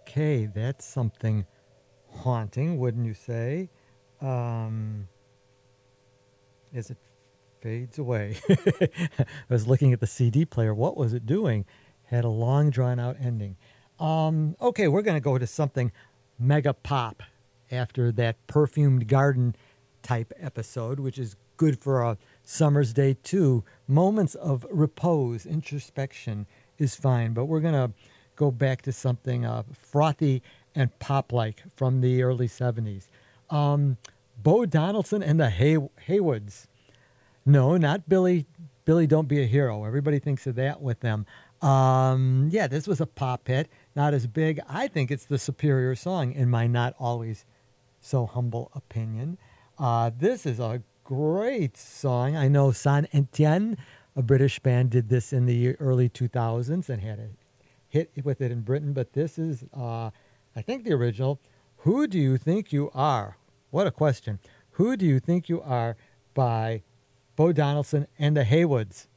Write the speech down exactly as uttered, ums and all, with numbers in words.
Okay, that's something haunting, wouldn't you say? Um, as it fades away. I was looking at the C D player. What was it doing? Had a long, drawn out ending. Um, okay, we're going to go to something mega pop after that perfumed garden type episode, which is good for a summer's day too. Moments of repose, introspection is fine, but we're going to go back to something uh, frothy and pop like from the early seventies. Um, Bo Donaldson and the Hay- Haywoods. No, not Billy. Billy, Don't Be a Hero. Everybody thinks of that with them. Um, yeah, this was a pop hit. Not as big. I think it's the superior song, in my not always so humble opinion. Uh, this is a great song. I know San Etienne, a British band, did this in the early two thousands and had a hit with it in Britain. But this is, uh, I think, the original. Who Do You Think You Are? What a question. Who Do You Think You Are by Bo Donaldson and the Haywoods.